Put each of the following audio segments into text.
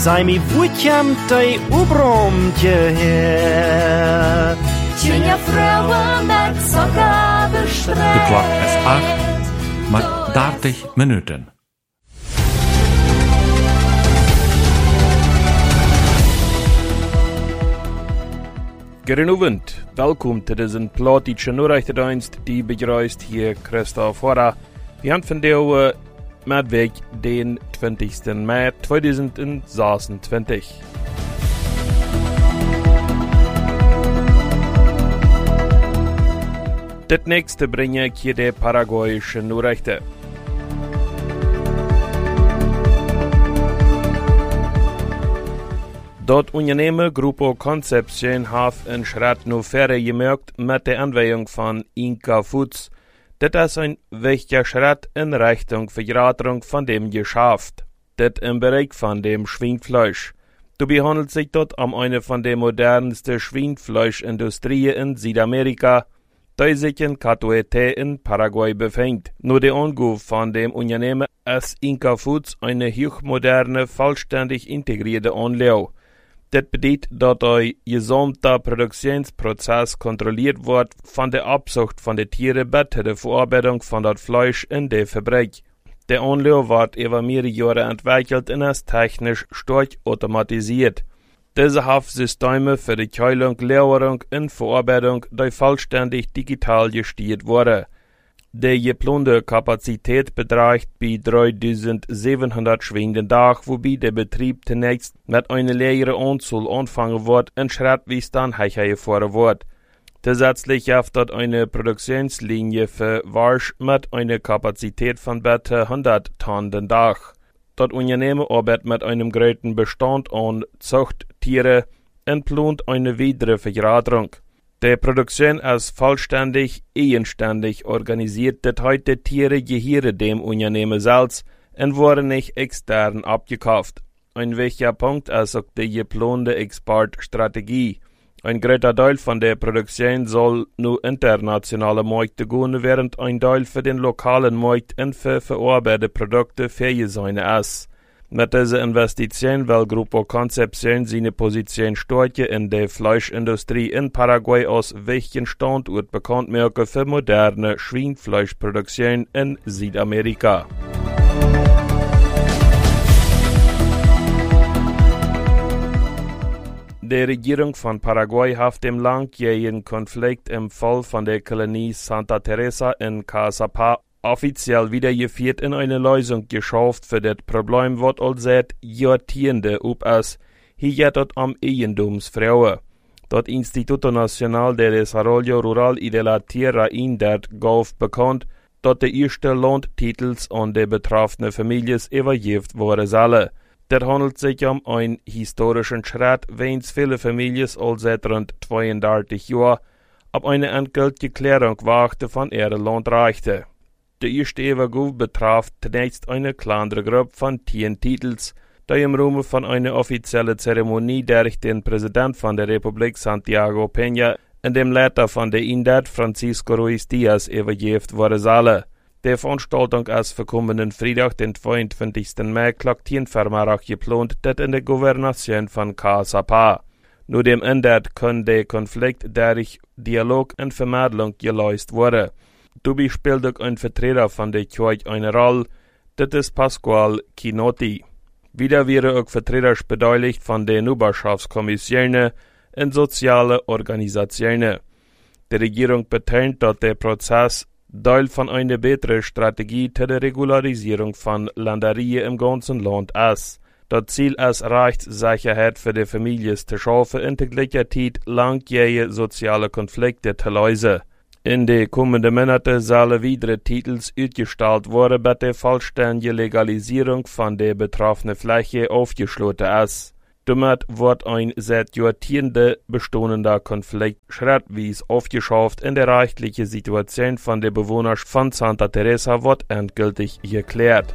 Sei mi vuitjam tei obromtje her. Tjinja vrouwen met sokken bestreid. De klok is 8, met 30 minuten. Goedenavond, welkom to deze platische Nachrichtendienst die begrüßt hier Christoph Horra. Wir haben von der Mittwoch, den 20. Mai 2026. Das nächste bringe ich hier die paraguayische Nachrichten. Dat Unternehmen Grupo Concepción hat einen Schritt nach vorne gemacht mit der Anweisung von Inca Foods. Das ist ein wichtiger Schritt in Richtung Vergrößerung von dem Geschäft. Das im Bereich von dem Schweinfleisch. Dabei handelt es sich dort um eine von der modernsten Schweinfleischindustrien in Südamerika, die sich in Catuete in Paraguay befindet. Nur der Anruf von dem Unternehmen ist Inca Foods eine hochmoderne, vollständig integrierte Anlage. Das bedeutet, dass der gesamte Produktionsprozess kontrolliert wird von der Abzucht von den Tieren bis zur der Verarbeitung von das Fleisch in der Fabrik. Der Anlage wird über mehrere Jahre entwickelt und ist technisch stark automatisiert. Diese Systeme für die Kühlung, Lagerung und Verarbeitung die vollständig digital gesteuert wurden. Die geplante Kapazität beträgt bei 3700 Schweinen den Tag, wobei der Betrieb zunächst mit einer leeren Anzahl anfangen wird und schrittweise dann hergefahren wird. Zusätzlich hat dort eine Produktionslinie für Wasch mit einer Kapazität von bis 100 Tonnen den Tag. Das Unternehmen arbeitet mit einem großen Bestand an Zuchttieren und plant eine weitere Vergrößerung. Die Produktion ist vollständig, eigenständig organisiert, das heute Tiere gehören dem Unternehmen selbst und wurden nicht extern abgekauft. Ein wichtiger Punkt ist auch die geplante Exportstrategie. Ein großer Teil von der Produktion soll nur internationale Märkte gehen, während ein Teil für den lokalen Markt und für verarbeitete Produkte fähig sein ist. Mit dieser Investition will Grupo Concepción seine Position stärken in der Fleischindustrie in Paraguay als wichtigen Standort bekannt machen für moderne Schweinfleischproduktion in Südamerika. Die Regierung von Paraguay hat dem langjährigen Konflikt im Fall von der Kolonie Santa Teresa in Caazapá offiziell wiedergeführt in eine Lösung geschafft für das Problem, was als seit Jahrzehnten up ist. Hier geht es um Eigentumsfrauen. Das Instituto Nacional de Desarrollo Rural y de la Tierra Indert gab bekannt, dass die erste Landtitels an die betroffenen Familien übergeben worden sollen. Das handelt sich um einen historischen Schritt, wenn viele Familien als seit rund 32 Jahren auf eine endgültige Klärung warten von ihrem Landrechte. Der erste Übergabe betraf zunächst eine kleinere Gruppe von 10 Titels, die im Rahmen von einer offiziellen Zeremonie durch den Präsident von der Republik Santiago Peña und dem Leiter von der Indert Francisco Ruiz Diaz übergeben worden sollen. Die Veranstaltung ist für kommenden Freitag, den 22. Mai, Kloktienvermerach geplant, das in der Gouvernation von Caazapá. Nur dem Indert kann der Konflikt durch Dialog und Vermittlung gelöst werden. Dabei spielt auch ein Vertreter von der Kirche eine Rolle, das ist Pascual Quinotti. Wieder wäre auch Vertreter beteiligt von den Nachbarschaftskommissionen und sozialen Organisationen. Die Regierung betont, dass der Prozess Teil von einer besseren Strategie zur Regularisierung von Ländereien im ganzen Land ist. Das Ziel ist, Rechtssicherheit für die Familien zu schaffen und zur gleichen Zeit langjährige soziale Konflikte zu lösen. In den kommenden Monaten sollen weitere Titel ausgestellt werden, bis die vollständige Legalisierung von der betroffenen Fläche aufgeschlossen ist. Damit wird ein seit Jahrzehnten bestehender Konflikt schrittweise aufgeschafft und die rechtliche Situation von den Bewohnern von Santa Teresa wird endgültig geklärt.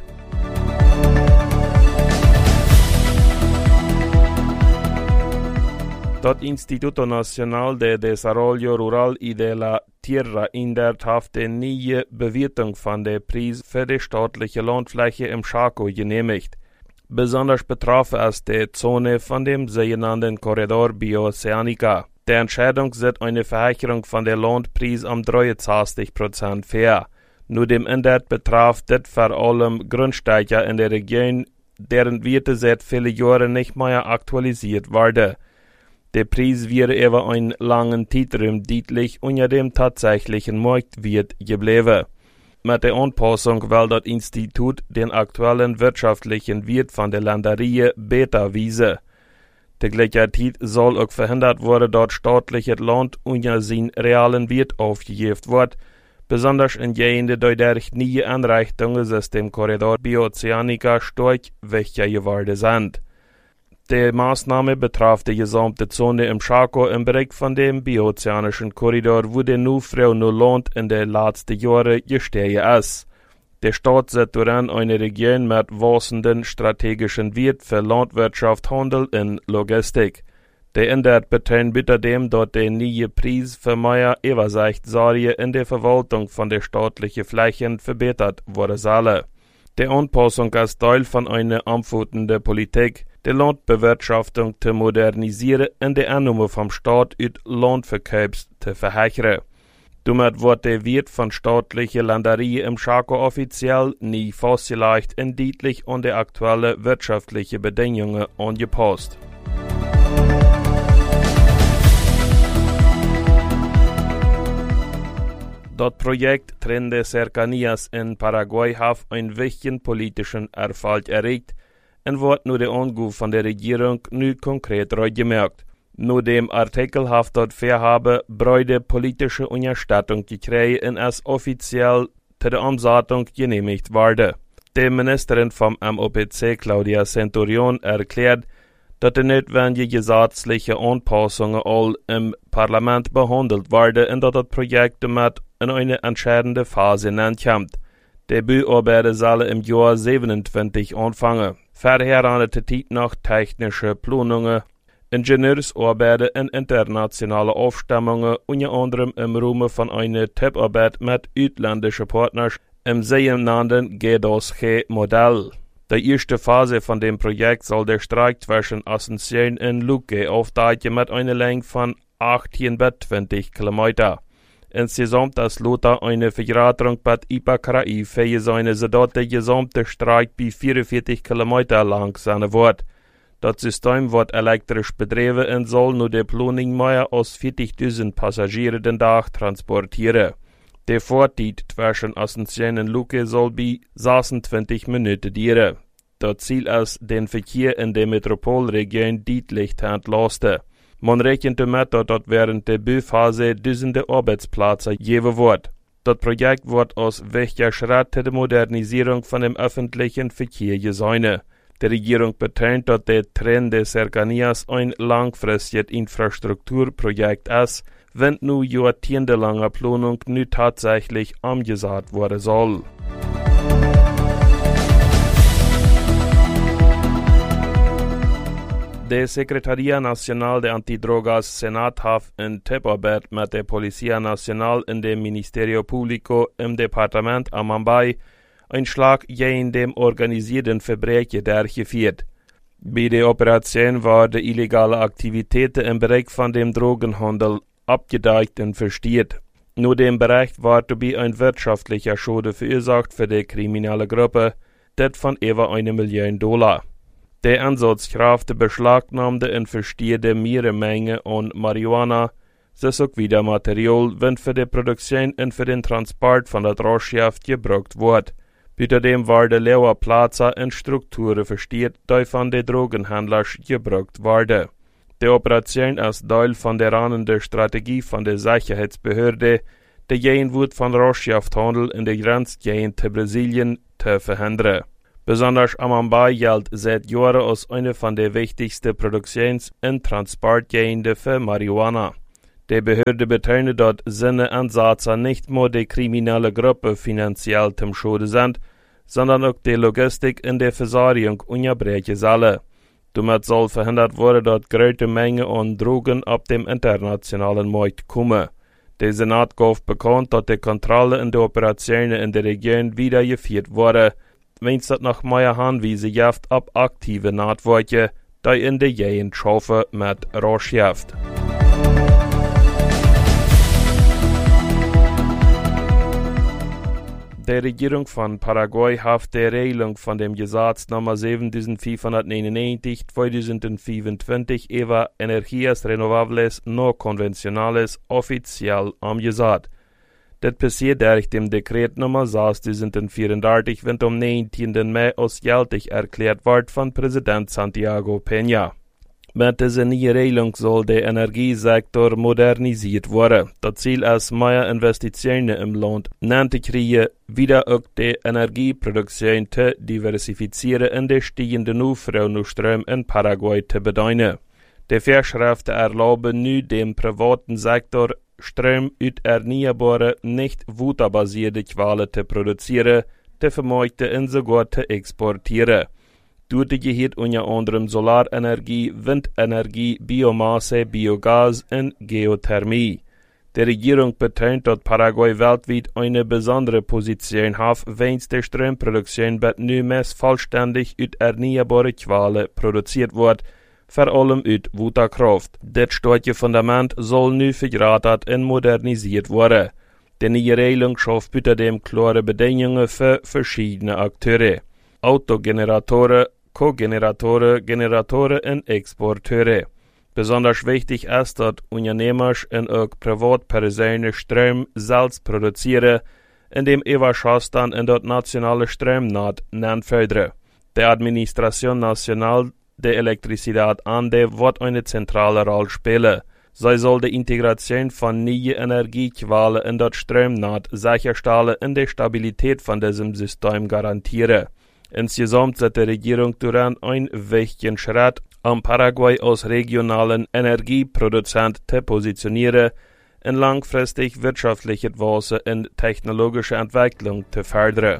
Das Instituto Nacional de Desarrollo Rural y de la Tierra Indert hat die neue Bewertung von der Preis für die staatliche Landfläche im Chaco genehmigt. Besonders betroffen ist die Zone von dem sogenannten Korridor Bioceanica. Die Entscheidung sieht eine Verhöherung von der Lohnpreis um 23% fair. Nur dem Index betraf das vor allem Grundstücke in der Region, deren Werte seit vielen Jahren nicht mehr aktualisiert werden. Der Preis wäre über einen langen Zeitraum deutlich unter dem tatsächlichen Marktwert geblieben. Mit der Anpassung will das Institut den aktuellen wirtschaftlichen Wert von der Ländereien besser wiesen. Der gleiche Zeit soll auch verhindert werden, dass staatliches Land unter seinen realen Wert aufgegeben wird, besonders in Gegenden, die durch neue Einrichtungen aus dem Korridor Bioceanica stark wichtiger geworden sind. Die Maßnahme betraf die gesamte Zone im Chaco im Bereich von dem bioceanischen Korridor, wo der nur Frau nur Land in den letzten Jahren gestiegen ist. Der Staat sieht darin eine Region mit wachsenden strategischen Wert für Landwirtschaft, Handel und Logistik. Der Index betont außerdem, dass der neue Preis für mehr Übersichtssäule in der Verwaltung von der staatlichen Flächen verbessert werden soll. Die Anpassung ist Teil von einer umfassenden Politik, die Landbewirtschaftung zu modernisieren und die Annahme vom Staat uit Landverkaufs zu verhöchern. Damit wird der Wert von staatlichen Ländereien im Chaco offiziell nie festgelegt und deutlich an die aktuellen wirtschaftlichen Bedingungen angepasst. Das Projekt Tren de Cercanías in Paraguay hat einen wichtigen politischen Erfolg erreicht und wird nur der Angriff von der Regierung nicht konkret gemerkt. Nur dem Artikel hat das Vorhaben breite politische Unterstützung gekriegt und es offiziell zu der Umsetzung genehmigt wurde. Die Ministerin vom MOPC, Claudia Centurion, erklärt, dass die notwendigen gesetzlichen Anpassungen all im Parlament behandelt werden und dass das Projekt damit in eine entscheidende Phase kommt. Die Bauarbeiten sollen im Jahr 27 anfangen. Vorher handelt es noch technische Planungen, Ingenieursarbeiten und internationale Aufstimmungen, unter anderem im Rahmen von einer Tipparbeit mit ausländischen Partnern im sogenannten G2G-Modell. Die erste Phase von dem Projekt soll der Streik zwischen Asunción und Luque aufdecken mit einer Länge von 18 bis 20 Kilometer. Insgesamt ist Lothar eine Vergrößerung bei Ipacaraí für seine, sodass der gesamte Streik bei 44 Kilometer lang sein wird. Das System wird elektrisch betrieben und soll nur die Planung mehr als 40.000 Passagiere den Tag transportieren. Der Fahrtzeit zwischen Asunción und Luque soll bei 26 Minuten dauern. Das Ziel ist, den Verkehr in der Metropolregion deutlich zu entlasten. Man rechnet damit, dass während der Bauphase Dutzende Arbeitsplätze geben wird. Das Projekt wird als wichtiger Schritt zur Modernisierung von dem öffentlichen Verkehr gesehen. Die Regierung betont, dass der Tren de Cercanías ein langfristiges Infrastrukturprojekt ist, wenn nur jahrzehntelange Planung nun tatsächlich umgesetzt werden soll. Der Secretaría Nacional de Antidrogas Senat hat in Tipparbeit mit der Policía Nacional in dem Ministerio Público im Departement Amambay ein Schlag gegen dem organisierten Verbrechen durchgeführt. Bei der Operation waren illegale Aktivitäten im Bereich von dem Drogenhandel abgedeckt und verstärkt. Nur dem Bericht war dabei ein wirtschaftlicher Schaden verursacht für die kriminelle Gruppe, das von über $1 Million. Die Einsatzkräfte beschlagnahmte und verstärkte mehrere Mengen an Marihuana, das auch wieder Material, wenn für die Produktion und für den Transport von der Droschschaft gebraucht wird. Außerdem waren leere Plätze und Strukturen verstärkt, die von den Drogenhändlern gebraucht wurden. Die Operation ist Teil von der rannenden Strategie von der Sicherheitsbehörde, die Gegenwart von Droschschafthandel in der Grenzgegend zu Brasilien zu verhindern. Besonders Amambay gilt seit Jahren als eine von der wichtigsten Produktions- und Transportgegenden für Marihuana. Die Behörde betont, dass seine Ansätze nicht nur die kriminelle Gruppe finanziell zum Schade sind, sondern auch die Logistik in der Versorgung unterbrechen soll. Damit soll verhindert werden, dass große Mengen an Drogen auf dem internationalen Markt kommen. Der Senat gab bekannt, dass die Kontrolle in der Operationen in der Region wiedergeführt wurde, wenn's dat nach Meier Hanwiese jaft ab aktive Nahtwortje, die in der Gegend schaffen mit Rauschjaft. Die Regierung von Paraguay hat die Regelung von dem Gesetz Nummer 7599/2025 über Energias Renovables no Convencionales offiziell umgesetzt. Das passiert durch dem Dekret Nummer 634, wenn am 19. Mai als gültig erklärt wird von Präsident Santiago Peña. Mit dieser neuen Regelung soll der Energiesektor modernisiert werden. Das Ziel ist, mehr Investitionen im Land zu kriegen, wieder auch die Energieproduktion zu diversifizieren und die steigenden Aufström in Paraguay zu bedeuten. Die Vorschriften erlauben nun dem privaten Sektor, Strom aus erneuerbaren, nicht wutterbasierten Quellen zu produzieren, zu vermarkten und sogar zu exportieren. Dort gehört unter anderem Solarenergie, Windenergie, Biomasse, Biogas und Geothermie. Die Regierung betont, dass Paraguay weltweit eine besondere Position hat, wenn die Stromproduktion nun vollständig aus erneuerbaren Quellen produziert wird, vor allem aus Wasserkraft. Das starke Fundament soll nun vergrößert und modernisiert werden. Die neue Regelung schafft außerdem klare Bedingungen für verschiedene Akteure: Autogeneratoren, Kogeneratoren, Generatoren und Exporteure. Besonders wichtig ist, dass Unternehmer und auch Privatpersonen Strom selbst produzieren, indem Überschuss dann in das nationale Stromnetz fördern. Die Administration Nacional de Electricidad ANDE wird eine zentrale Rolle spielen. Sie soll die Integration von neuen Energiequellen in das Stromnetz sicherstellen und die Stabilität von diesem System garantieren. Insgesamt setzt die Regierung daran einen wichtigen Schritt, um Paraguay als regionalen Energieproduzent zu positionieren und langfristig wirtschaftliches Wachstum und technologische Entwicklung zu fördern.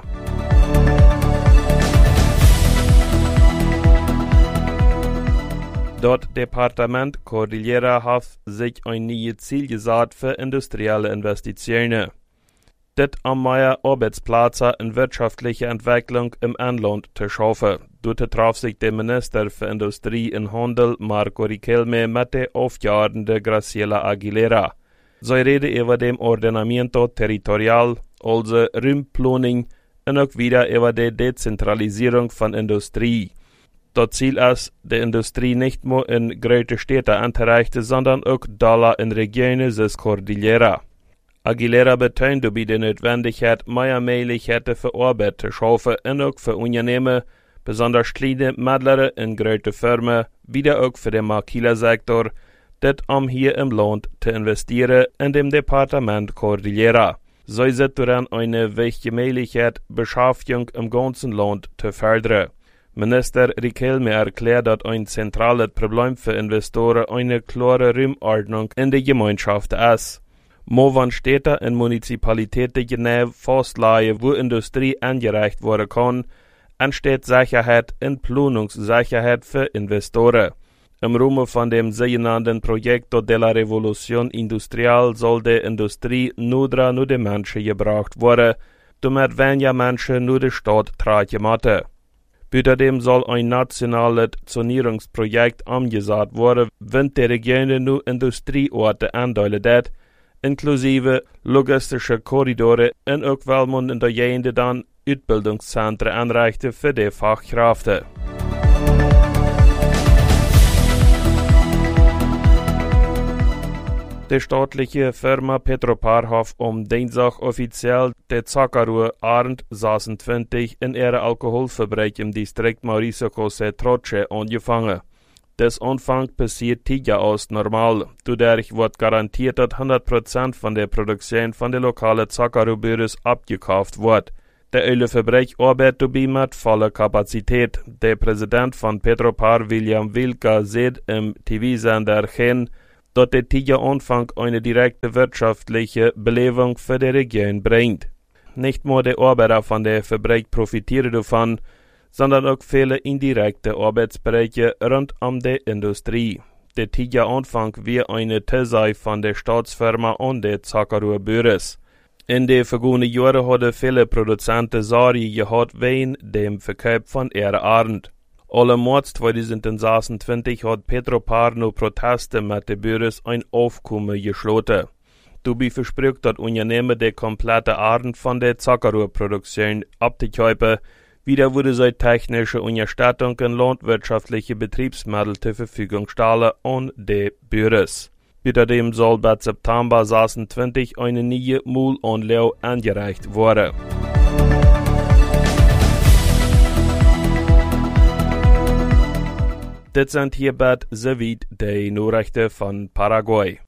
Das Departement Cordillera hat sich ein neues Ziel gesetzt für industrielle Investitionen. Das am mehr Arbeitsplätze und wirtschaftliche Entwicklung im Inland zu schaffen. Dort traf sich der Minister für Industrie und Handel Marco Riquelme mit der aufgeordneten Graciela Aguilera. Sie reden über dem Ordenamiento Territorial, also Raumplanung, und auch wieder über die Dezentralisierung von Industrie. Das Ziel ist, die Industrie nicht nur in große Städte anzureichen, sondern auch in Regionen des Cordillera. Aguilera betont dabei die Notwendigkeit, mehr Möglichkeiten für Arbeit zu schaffen und auch für Unternehmen, besonders kleine, mittlere und große Firmen, wieder auch für den Maquila-Sektor, das hier im Land zu investieren in dem Departement Cordillera. So ist daran eine wichtige Möglichkeit, Beschäftigung im ganzen Land zu fördern. Minister Riquelme erklärt, dass ein zentrales Problem für Investoren eine klare Raumordnung in der Gemeinschaft ist. Wenn Städte und Municipalitäten genau festlegen, wo Industrie angereicht werden kann, entsteht Sicherheit und Planungssicherheit für Investoren. Im Rahmen von dem sogenannten Proyecto de la Revolución Industrial soll die Industrie nur den Menschen gebracht werden, damit weniger Menschen nur die Stadt tragen müssen. Außerdem soll ein nationales Zonierungsprojekt umgesetzt werden, wenn die Regionen nur Industrieorte andeutet, inklusive logistische Korridore und auch weil man in der Gegend dann Ausbildungszentren anreichte für die Fachkräfte. Die staatliche Firma Petropar hat Dienstag offiziell die Zaccaru Arndt 26 in ihrer Alkoholfabrik im Distrikt Mauricio José Troche angefangen. Das Anfang passiert Tiger aus normal. Dadurch wird garantiert, dass 100% von der Produktion von der lokalen Zaccaru-Büros abgekauft wird. Die Ölfabrik arbeitet dabei mit voller Kapazität. Der Präsident von Petropar, William Wilka, sieht im TV-Sender hin, dass der Tiger-Anfang eine direkte wirtschaftliche Belebung für die Region bringt. Nicht nur die Arbeiter von der Fabrik profitieren davon, sondern auch viele indirekte Arbeitsbereiche rund um die Industrie. Der Tiger-Anfang wird eine Teil von der Staatsfirma und der Zaccaru-Büros. In den vergangenen Jahren haben viele Produzenten Sorge gehabt wegen dem Verkauf von ihrer Arend. Alle März 2026 hat Petropar nu Proteste mit den Büros ein Aufkommen geschlossen. Dabei verspricht das Unternehmen die komplette Arend von der Zuckerrohrproduktion abzukaufen. Wieder wurde sie technische Unterstützung und landwirtschaftliche Betriebsmittel zur Verfügung stellen an die Büros. Außerdem soll bis September 26 eine neue Mülleinlage eingereicht werden. Das sind hierbei soweit die Nachrichten von Paraguay.